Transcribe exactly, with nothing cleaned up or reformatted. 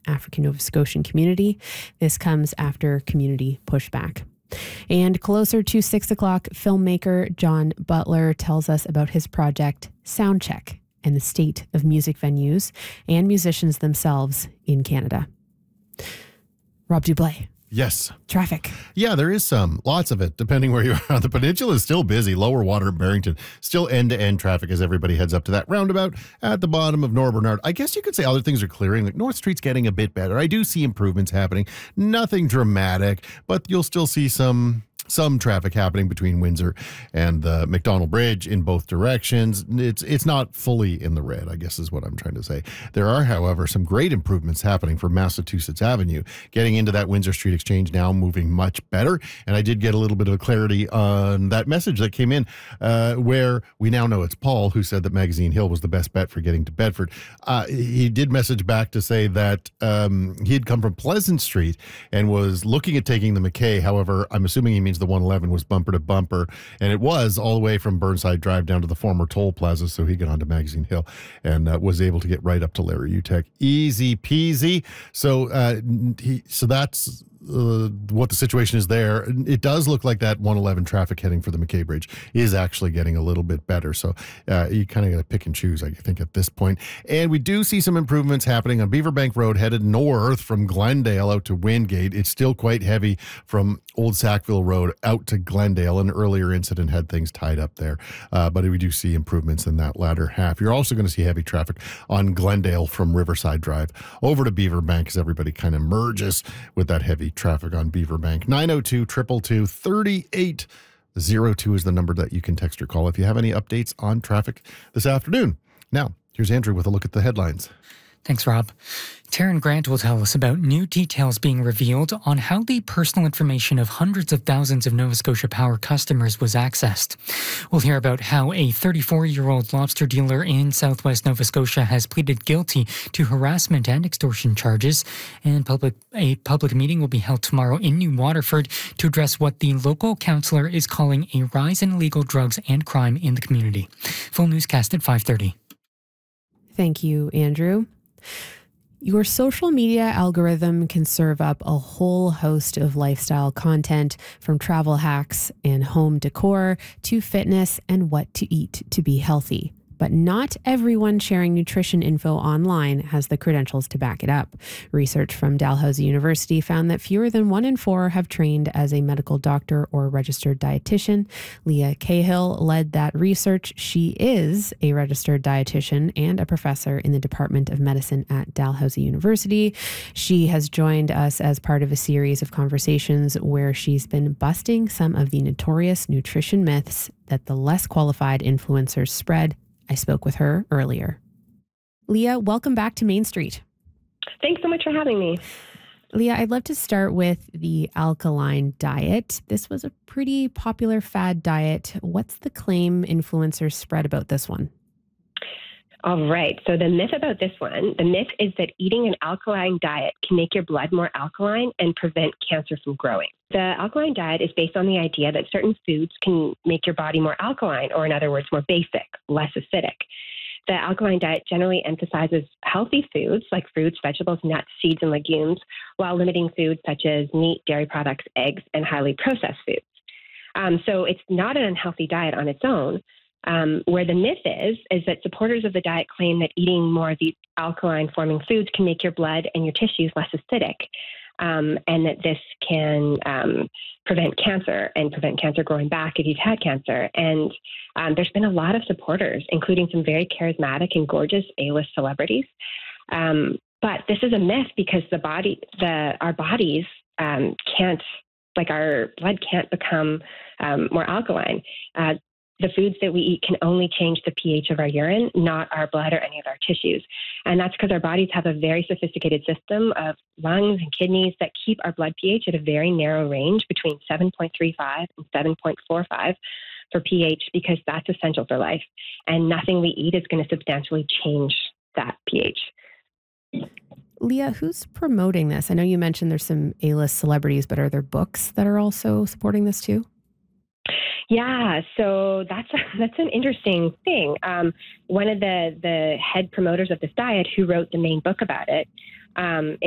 African Nova Scotian community. This comes after community pushback. And closer to six o'clock, filmmaker John Butler tells us about his project Soundcheck and the state of music venues and musicians themselves in Canada. Rob Dublé. Yes. Traffic. Yeah, there is some. Lots of it, depending where you are. The peninsula is still busy. Lower water at Barrington. Still end-to-end traffic as everybody heads up to that roundabout at the bottom of North Bernard. I guess you could say other things are clearing. Like North Street's getting a bit better. I do see improvements happening. Nothing dramatic, but you'll still see some... some traffic happening between Windsor and the McDonald Bridge in both directions. It's it's not fully in the red, I guess is what I'm trying to say. There are, however, some great improvements happening for Massachusetts Avenue. Getting into that Windsor Street Exchange now moving much better. And I did get a little bit of clarity on that message that came in uh, where we now know it's Paul who said that Magazine Hill was the best bet for getting to Bedford. Uh, he did message back to say that um, he had come from Pleasant Street and was looking at taking the McKay. However, I'm assuming he means the one eleven was bumper to bumper, and it was all the way from Burnside Drive down to the former toll plaza, so he got onto Magazine Hill and uh, was able to get right up to Larry Utech. Easy peasy. So, uh, he, so that's uh, what the situation is there. It does look like that one eleven traffic heading for the McKay Bridge is actually getting a little bit better, so uh, you kind of got to pick and choose, I think, at this point. And we do see some improvements happening on Beaverbank Road, headed north from Glendale out to Wingate. It's still quite heavy from Old Sackville Road out to Glendale. An earlier incident had things tied up there, uh, but we do see improvements in that latter half. You're also going to see heavy traffic on Glendale from Riverside Drive over to Beaverbank as everybody kind of merges with that heavy traffic on Beaverbank. nine oh two, two two two, three eight zero two is the number that you can text or call if you have any updates on traffic this afternoon. Now, here's Andrew with a look at the headlines. Thanks, Rob. Taryn Grant will tell us about new details being revealed on how the personal information of hundreds of thousands of Nova Scotia Power customers was accessed. We'll hear about how a thirty-four-year-old lobster dealer in southwest Nova Scotia has pleaded guilty to harassment and extortion charges. And public a public meeting will be held tomorrow in New Waterford to address what the local councillor is calling a rise in illegal drugs and crime in the community. Full newscast at five thirty. Thank you, Andrew. Your social media algorithm can serve up a whole host of lifestyle content, from travel hacks and home decor to fitness and what to eat to be healthy. But not everyone sharing nutrition info online has the credentials to back it up. Research from Dalhousie University found that fewer than one in four have trained as a medical doctor or registered dietitian. Leah Cahill led that research. She is a registered dietitian and a professor in the Department of Medicine at Dalhousie University. She has joined us as part of a series of conversations where she's been busting some of the notorious nutrition myths that the less qualified influencers spread. I spoke with her earlier. Leah, welcome back to Main Street. Thanks so much for having me. Leah, I'd love to start with the alkaline diet. This was a pretty popular fad diet. What's the claim influencers spread about this one? All right. So the myth about this one, the myth is that eating an alkaline diet can make your blood more alkaline and prevent cancer from growing. The alkaline diet is based on the idea that certain foods can make your body more alkaline, or in other words, more basic, less acidic. The alkaline diet generally emphasizes healthy foods like fruits, vegetables, nuts, seeds, and legumes, while limiting foods such as meat, dairy products, eggs, and highly processed foods. Um, so it's not an unhealthy diet on its own. Um, where the myth is, is that supporters of the diet claim that eating more of these alkaline-forming foods can make your blood and your tissues less acidic, um, and that this can um, prevent cancer and prevent cancer growing back if you've had cancer. And um, there's been a lot of supporters, including some very charismatic and gorgeous A-list celebrities. Um, but this is a myth because the body, the our bodies um, can't, like our blood can't become um, more alkaline. Uh, The foods that we eat can only change the pH of our urine, not our blood or any of our tissues. And that's because our bodies have a very sophisticated system of lungs and kidneys that keep our blood pH at a very narrow range between seven point three five and seven point four five for pH, because that's essential for life. And nothing we eat is going to substantially change that pH. Leah, who's promoting this? I know you mentioned there's some A-list celebrities, but are there books that are also supporting this too? Yeah, so that's a, that's an interesting thing. Um, one of the, the head promoters of this diet, who wrote the main book about it, um,